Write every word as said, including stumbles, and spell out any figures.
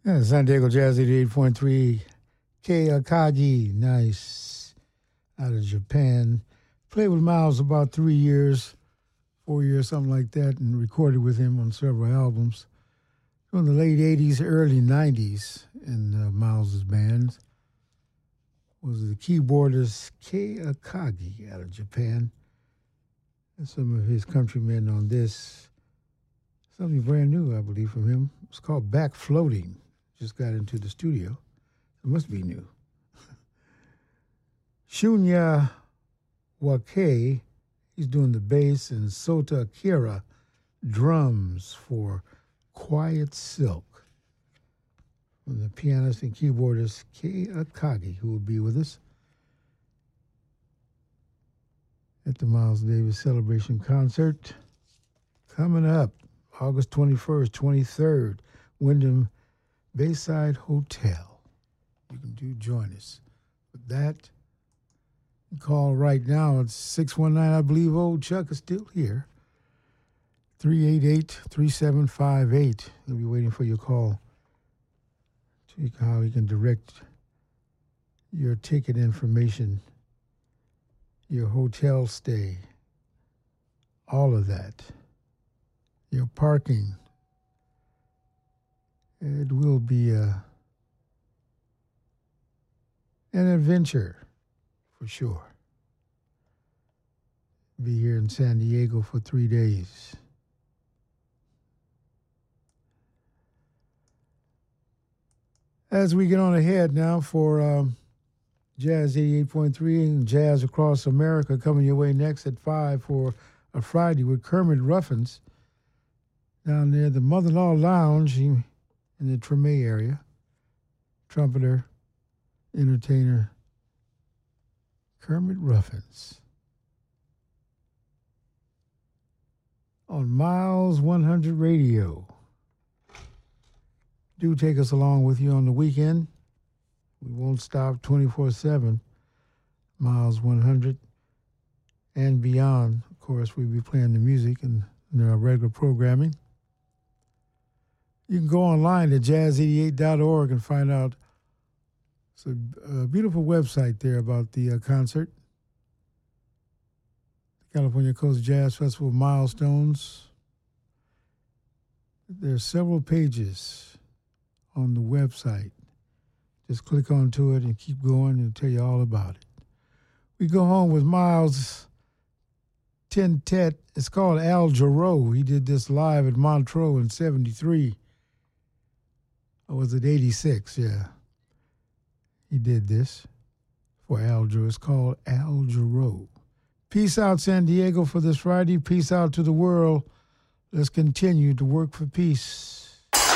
Yeah, San Diego Jazz eighty-eight point three. Kei Akagi, nice. Out of Japan. Played with Miles about three years, four years, something like that, and recorded with him on several albums. From the late eighties, early nineties in uh, Miles' bands was the keyboardist Kei Akagi out of Japan. And some of his countrymen on this. Something brand new, I believe, from him. It's called Back Floating. Just got into the studio. It must be new. Shunya Wake, he's doing the bass, and Sota Akira drums for Quiet Silk. From the pianist and keyboardist Kei Akagi, who will be with us at the Miles Davis Celebration Concert coming up August twenty-first, twenty-third, Wyndham Bayside Hotel. You can do join us. With that, call right now. It's six one nine, I believe old Chuck is still here. three eight eight, three seven five eight. He'll be waiting for your call. See how he can direct your ticket information, your hotel stay, all of that, your parking. It will be a, an adventure for sure. Be here in San Diego for three days. As we get on ahead now for um, Jazz eighty-eight point three and Jazz Across America coming your way next at five for a Friday with Kermit Ruffins down there at the Mother-in-Law Lounge in the Treme area. Trumpeter, entertainer, Kermit Ruffins. On Miles one hundred Radio. Do take us along with you on the weekend. We won't stop twenty-four seven. Miles one hundred and beyond. Of course, we'll be playing the music and, and our regular programming. You can go online at jazz eighty-eight dot org and find out. It's a, a beautiful website there about the uh, concert. The California Coast Jazz Festival milestones. There are several pages on the website. Just click onto it and keep going and tell you all about it. We go home with Miles' Tintet. It's called Al Jarreau. He did this live at Montreux in seventy-three. Or was it eighty-six? Yeah. He did this for Al Jarreau. It's called Al Jarreau. Peace out, San Diego, for this Friday. Peace out to the world. Let's continue to work for peace.